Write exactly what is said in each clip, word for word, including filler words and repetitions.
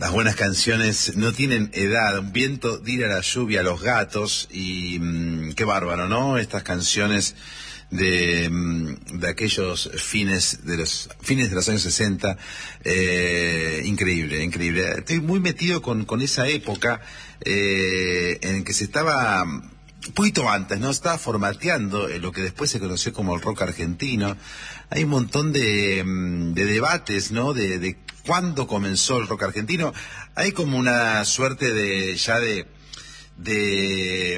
Las buenas canciones no tienen edad. Un viento tira la lluvia a los gatos y mmm, qué bárbaro, ¿no? Estas canciones de, de aquellos fines de los fines de los años sesenta, eh, increíble, increíble. Estoy muy metido con, con esa época eh, en que se estaba un poquito antes, ¿no? Estaba formateando lo que después se conoció como el rock argentino. Hay un montón de, de debates, ¿no? De, de cuándo comenzó el rock argentino. Hay como una suerte de ya de de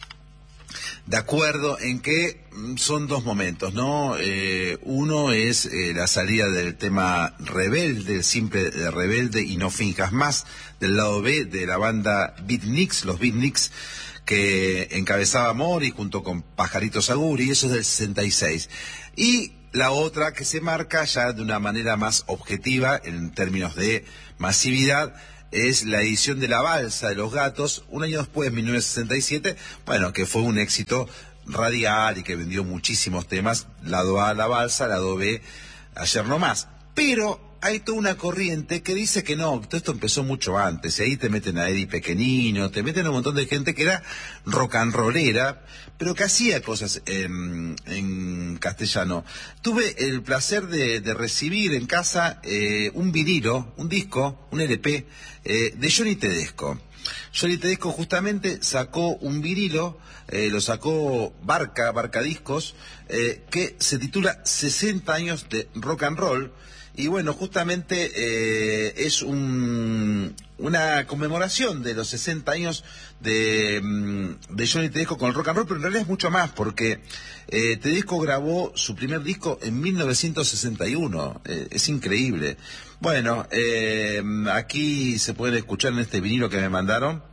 de acuerdo en que son dos momentos, ¿no? Eh, uno es eh, la salida del tema Rebelde, el simple de Rebelde y No Finjas Más, del lado B de la banda Beatniks, los Beatniks, que encabezaba Mori junto con Pajarito Saguri, y eso es del sesenta y seis. Y la otra que se marca ya de una manera más objetiva en términos de masividad es la edición de La Balsa de los Gatos, un año después, mil novecientos sesenta y siete, bueno, que fue un éxito radial y que vendió muchísimos temas, lado A, La Balsa, lado B, Ayer No Más. Pero hay toda una corriente que dice que no, todo esto empezó mucho antes, y ahí te meten a Eddie Pequenino, te meten a un montón de gente que era rock and rollera, pero que hacía cosas en, en castellano. Tuve el placer de, de recibir en casa eh, un vinilo, un disco, un L P, eh, de Johnny Tedesco. Johnny Tedesco justamente sacó un vinilo, eh, lo sacó Barca, Barca Discos, eh, que se titula sesenta años de rock and roll. Y bueno, justamente eh, es un, una conmemoración de los sesenta años de, de Johnny Tedesco con el rock and roll, pero en realidad es mucho más, porque eh, Tedesco grabó su primer disco en mil novecientos sesenta y uno, eh, es increíble. Bueno, eh, aquí se puede escuchar en este vinilo que me mandaron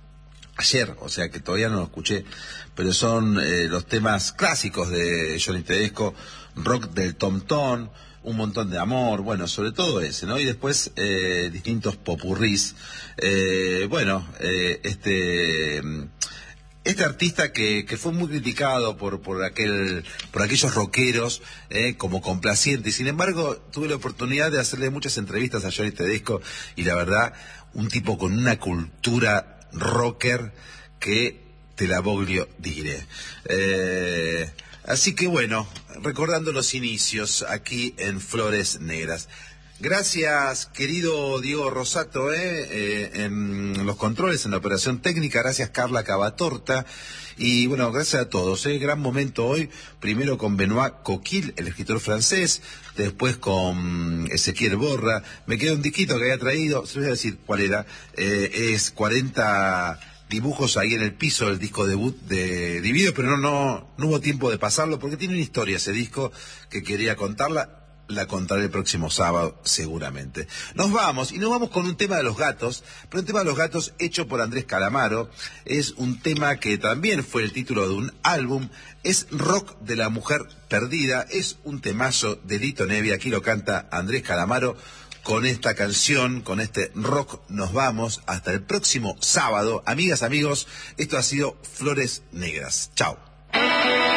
ayer, o sea que todavía no lo escuché, pero son eh, los temas clásicos de Johnny Tedesco, rock del Tom Tom, un montón de amor, bueno, sobre todo ese, ¿no? Y después eh, distintos popurrís. Eh, bueno, eh, este este artista que, que fue muy criticado por por aquel por aquellos rockeros eh, como complaciente, y sin embargo tuve la oportunidad de hacerle muchas entrevistas a Johnny Tedesco, y la verdad, un tipo con una cultura rocker que te la voglio dire. Eh, Así que bueno, recordando los inicios aquí en Flores Negras. Gracias, querido Diego Rosato, eh, eh, en los controles, en la operación técnica. Gracias, Carla Cavatorta. Y bueno, gracias a todos. Eh, gran momento hoy. Primero con Benoît Coquille, el escritor francés. Después con Ezequiel Borra. Me queda un disquito que había traído. Se los voy a decir cuál era. Eh, es cuarenta dibujos ahí en el piso del disco debut de Dividido, pero no, no, no hubo tiempo de pasarlo porque tiene una historia ese disco que quería contarla. La contaré el próximo sábado, seguramente. Nos vamos, y nos vamos con un tema de los gatos, pero un tema de los gatos hecho por Andrés Calamaro. Es un tema que también fue el título de un álbum. Es Rock de la Mujer Perdida. Es un temazo de Lito Nevi. Aquí lo canta Andrés Calamaro. Con esta canción, con este rock, nos vamos hasta el próximo sábado. Amigas, amigos, esto ha sido Flores Negras. Chao.